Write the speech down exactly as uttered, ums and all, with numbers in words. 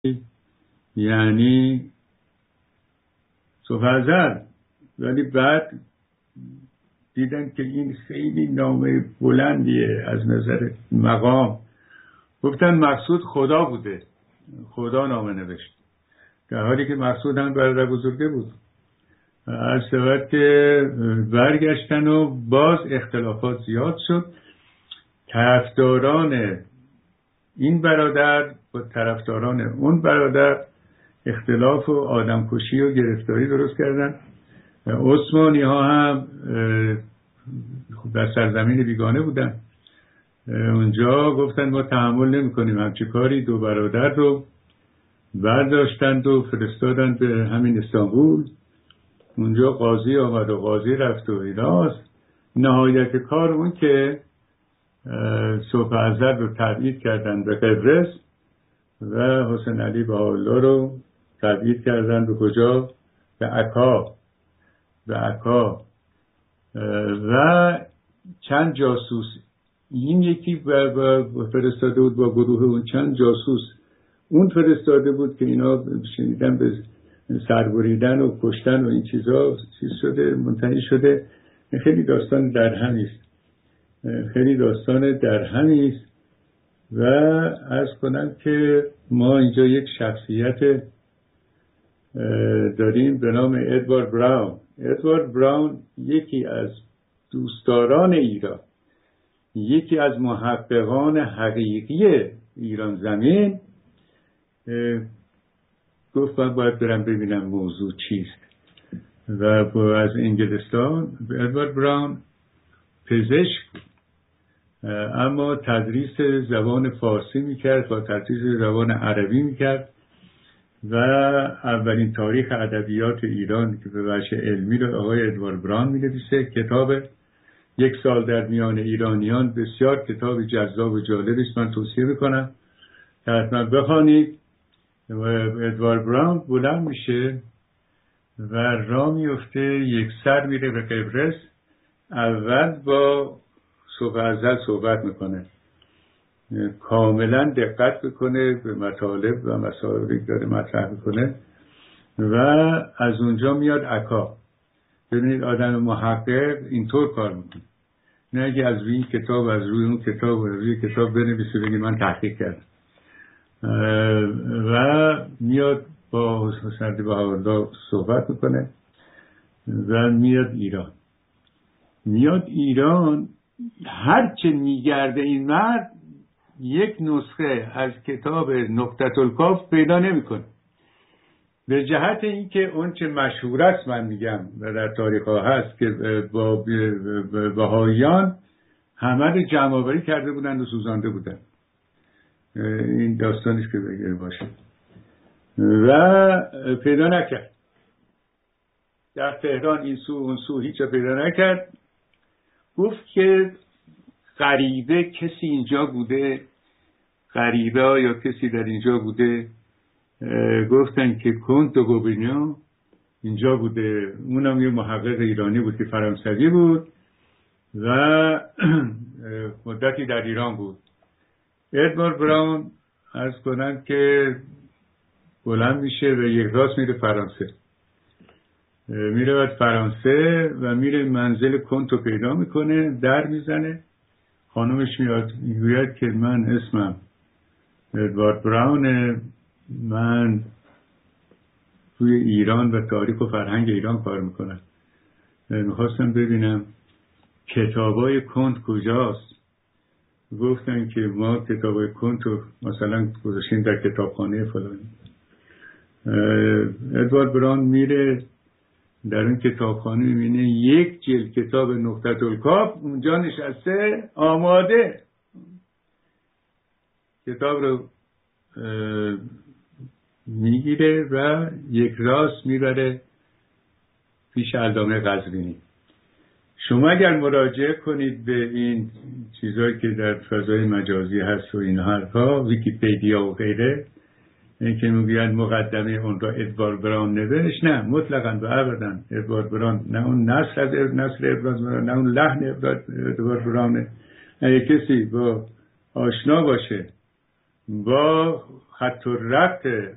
یعنی سوفزل، ولی بعد دیدن که این خیلی نامه بلندیه از نظر مقام، گفتن مقصود خدا بوده، خدا نامه نوشت، در حالی که مقصود هم برادر بزرگه بود. از سبب که برگشتن و باز اختلافات زیاد شد، طرفداران این برادر با طرفداران اون برادر اختلاف و آدمکشی و گرفتاری درست کردن. عثمانی ها هم در سرزمین بیگانه بودن، اونجا گفتن ما تحمل نمی کنیم همچه کاری. دو برادر رو برداشتند و فرستادن به همین استانبول. اونجا قاضی آمد و قاضی رفت و ایناست. نهایت کار اون که صبح ازل رو تبعید کردن به قبرس و حسین علی بهاءالله رو تبعید کردن به کجا؟ به عکا. به عکا و چند جاسوس، این یکی فرستاده بود با گروه اون چند جاسوس، اون فرستاده بود که اینا شنیدن به سربریدن و کشتن و این چیزا چیز شده، منتهی شده. خیلی داستان در همیست، خیلی داستان در همیست. و عرض کنم که ما اینجا یک شخصیت داریم به نام ادوارد براون. ادوارد براون یکی از دوستداران ایران، یکی از محققان حقیقی ایران زمین، گفت من باید برم ببینم موضوع چیست و با از انگلستان. ادوارد براون پزشک بود، اما تدریس زبان فارسی میکرد و تدریس زبان عربی میکرد و اولین تاریخ ادبیات ایران که به وجه علمی رو آقای ادوارد براون مینویسه. کتاب یک سال در میان ایرانیان بسیار کتاب جذاب و جالبی است، من توصیه میکنم که حتما بخوانید. و ادوارد براون بلند میشه و راه میفته، یک سر میره به قبرس. اول با صبح ازل صحبت میکنه، کاملا دقت بکنه به مطالب و مسائلی داره مطرح میکنه و از اونجا میاد عکا. ببینید آدم محقق اینطور کار میکنه، نه اگه از روی این کتاب از روی اون کتاب از روی کتاب بنویسه بگی من تحقیق کردم. و میاد با حسین علی بهاءالله صحبت میکنه و میاد ایران. میاد ایران، هرچه میگرده این مرد یک نسخه از کتاب نکتة الکاف پیدا نمیکنه، به جهت اینکه اون چه مشهور است من میگم و در تاریخ ها هست که با بهائیان همه رو جمع آوری کرده بودن و سوزانده بودن. این داستانیش که بگیر باشه و پیدا نکرد. در تهران این سو اون سو هیچ پیدا نکرد. گفت که غریبه کسی اینجا بوده، غریبه یا کسی در اینجا بوده. گفتن که کنت گوبینیو اینجا بوده. اونم یه محقق ایرانی بود که فرانسوی بود و مدتی در ایران بود. ادوارد براون عرض کنند که بلند میشه و یک راست میره فرانسه. میره بعد فرانسه و میره منزل کنتو پیدا میکنه، در میزنه. خانومش میاد میگوید که من اسمم ادوارد براونه، من توی ایران و تاریخ و فرهنگ ایران کار میکنم، میخواستم ببینم کتابای کنت کجاست. گفتن که ما کتابای کنت رو مثلا گذاشتیم در کتابخانه فلانی. ادوارد براون میره در اون کتابخانه، میبینه یک جلد کتاب نکتة الکاف اونجا نشسته آماده. کتاب رو میگیره و یک راست میبره پیش علامه قزوینی. شما اگر مراجعه کنید به این چیزایی که در فضای مجازی هست و این حرفا، ویکی‌پدیا و غیره، این که میگن مقدمه اون را ادوارد براون نوشت، نه مطلقاً و ابداً ادوارد براون، نه اون نسل از نسل ادوارد براون، نه اون لحن ادوارد براون. اگه کسی با آشنا باشه با خط و ربط